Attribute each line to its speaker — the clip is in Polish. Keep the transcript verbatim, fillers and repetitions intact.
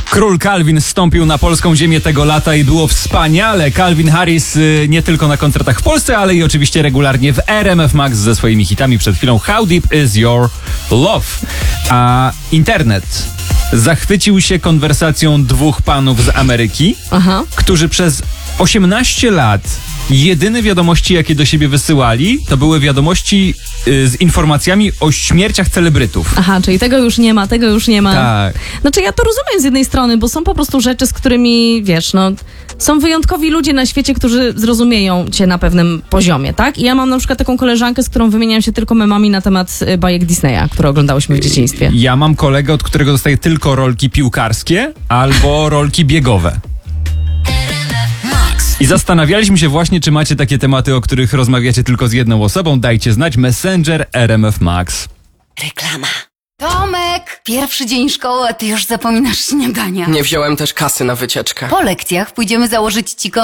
Speaker 1: Król Calvin zstąpił na polską ziemię tego lata i było wspaniale. Calvin Harris y, nie tylko na koncertach w Polsce, ale i oczywiście regularnie w R M F Max ze swoimi hitami. Przed chwilą How Deep Is Your Love? A internet zachwycił się konwersacją dwóch panów z Ameryki,
Speaker 2: Aha.
Speaker 1: którzy przez osiemnaście lat jedyne wiadomości, jakie do siebie wysyłali, to były wiadomości y, z informacjami o śmierciach celebrytów.
Speaker 2: Aha, czyli tego już nie ma, tego już nie ma.
Speaker 1: Tak.
Speaker 2: Znaczy ja to rozumiem z jednej strony, bo są po prostu rzeczy, z którymi, wiesz, no, są wyjątkowi ludzie na świecie, którzy zrozumieją cię na pewnym poziomie, tak? I ja mam na przykład taką koleżankę, z którą wymieniam się tylko memami na temat y, bajek Disneya, które oglądałyśmy w dzieciństwie.
Speaker 1: Ja mam kolegę, od którego dostaję tylko rolki piłkarskie albo rolki biegowe. I zastanawialiśmy się właśnie, czy macie takie tematy, o których rozmawiacie tylko z jedną osobą. Dajcie znać. Messenger R M F Max.
Speaker 3: Reklama. Tomek, pierwszy dzień szkoły, a ty już zapominasz śniadania.
Speaker 4: Nie wziąłem też kasy na wycieczkę.
Speaker 3: Po lekcjach pójdziemy założyć ci